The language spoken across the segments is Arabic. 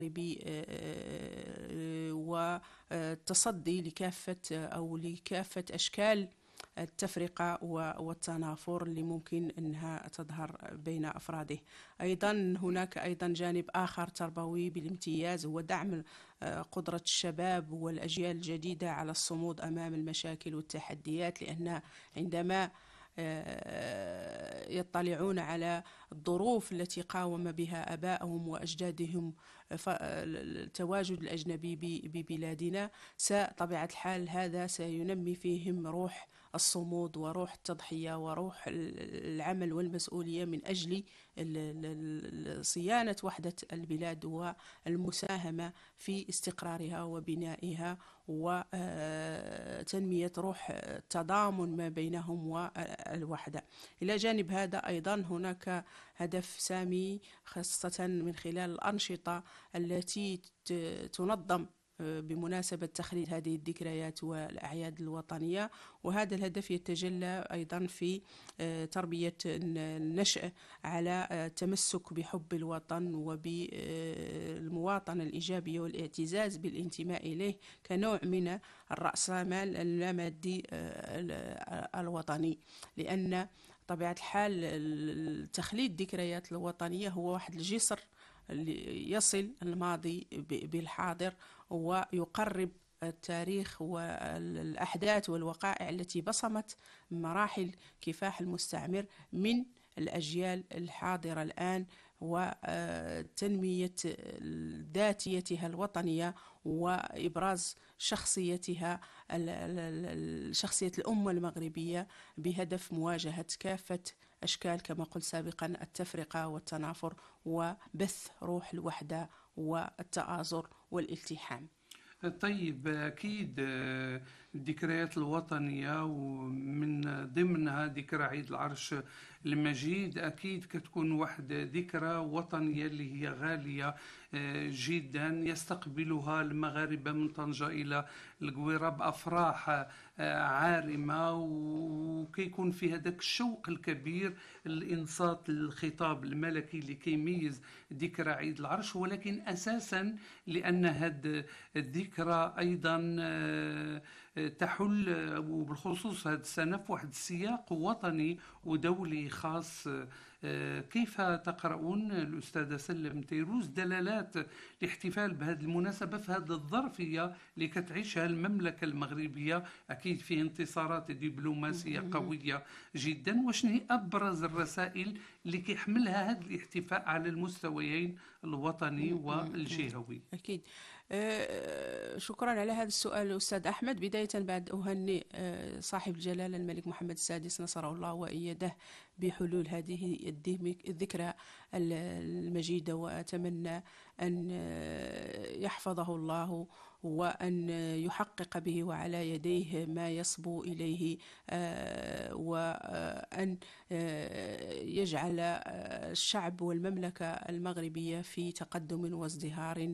والتصدي لكافة أشكال التفرقة والتنافر اللي ممكن أنها تظهر بين أفراده. أيضا هناك جانب آخر تربوي بالامتياز، هو دعم قدرة الشباب والأجيال الجديدة على الصمود أمام المشاكل والتحديات، لأن عندما يطلعون على الظروف التي قاوم بها آباءهم وأجدادهم التواجد الأجنبي ببلادنا، طبيعة الحال هذا سينمي فيهم روح الصمود وروح التضحية وروح العمل والمسؤولية من أجل صيانة وحدة البلاد والمساهمة في استقرارها وبنائها وتنمية روح التضامن ما بينهم والوحدة. إلى جانب هذا أيضا هناك هدف سامي خاصة من خلال الأنشطة التي تنظم بمناسبة تخليد هذه الذكريات والأعياد الوطنية، وهذا الهدف يتجلى أيضا في تربية النشء على التمسك بحب الوطن وبالمواطنة الإيجابية والاعتزاز بالانتماء إليه كنوع من الرأسمال اللامادي الوطني، لأن طبيعة الحال تخليد الذكريات الوطنية هو واحد الجسر اللي يصل الماضي بالحاضر ويقرب التاريخ والأحداث والوقائع التي بصمت مراحل كفاح المستعمر من الأجيال الحاضرة الآن، وتنمية ذاتيتها الوطنية وإبراز شخصية الأمة المغربية بهدف مواجهة كافة أشكال كما قلت سابقا التفرقة والتنافر وبث روح الوحدة والتآزر والالتحام. طيب، أكيد الذكريات الوطنية ومن ضمنها ذكرى عيد العرش المجيد أكيد كتكون واحد ذكرى وطنية اللي هي غالية جدا، يستقبلها المغاربة من طنجة إلى القويرة بأفراح عارمة، وكيكون في هذاك الشوق الكبير الإنصات للخطاب الملكي اللي كيميز ذكرى عيد العرش. ولكن أساسا لأن هذه الذكرى أيضا تحل وبالخصوص هذه السنة في واحد السياق وطني ودولي خاص. كيف تقرؤون الأستاذة سلم تيروز دلالات الاحتفال بهذه المناسبة في هذه الظرفية اللي كتعيشها المملكة المغربية؟ أكيد فيه انتصارات دبلوماسية قوية جدا، وشنو هي أبرز الرسائل اللي كيحملها هذا الاحتفاء على المستويين الوطني والجهوي؟ أكيد. شكرا على هذا السؤال أستاذ أحمد. بداية بعد أهنئ صاحب الجلالة الملك محمد السادس نصره الله وأيده بحلول هذه الذكرى المجيدة، وأتمنى أن يحفظه الله وأن يحقق به وعلى يديه ما يصبو إليه، وأن يجعل الشعب والمملكة المغربية في تقدم وازدهار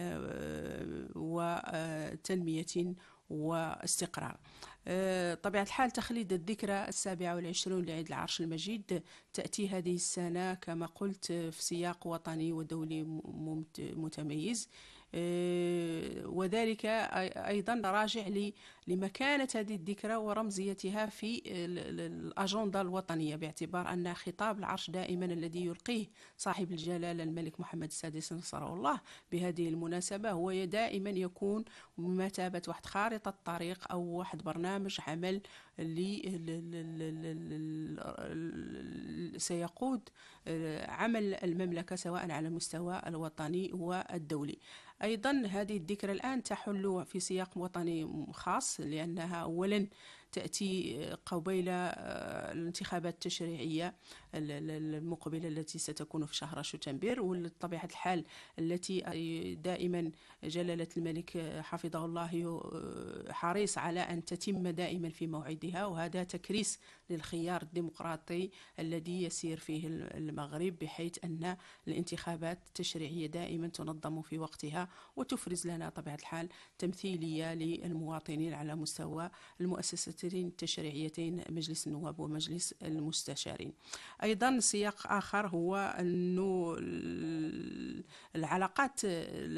وتنمية واستقرار. طبيعة الحال تخليد الذكرى 27 لعيد العرش المجيد تأتي هذه السنة كما قلت في سياق وطني ودولي متميز، وذلك أيضا راجع لمكانة هذه الذكرى ورمزيتها في الأجندة الوطنية، باعتبار أن خطاب العرش دائما الذي يلقيه صاحب الجلالة الملك محمد السادس نصره الله بهذه المناسبة هو دائما يكون بمثابة واحد خارطة طريق أو واحد برنامج عمل سيقود عمل المملكة سواء على المستوى الوطني والدولي. أيضا هذه الذكرى الآن تحل في سياق وطني خاص، لأنها أولا تأتي قبيل الانتخابات التشريعية المقبلة التي ستكون في شهر شتنبر، وبطبيعة الحال التي دائما جلالة الملك حفظه الله حريص على أن تتم دائما في موعدها، وهذا تكريس للخيار الديمقراطي الذي يسير فيه المغرب، بحيث أن الانتخابات التشريعية دائما تنظم في وقتها وتفرز لنا طبيعة الحال تمثيلية للمواطنين على مستوى المؤسستين التشريعيتين مجلس النواب ومجلس المستشارين. أيضا سياق آخر هو أنه العلاقات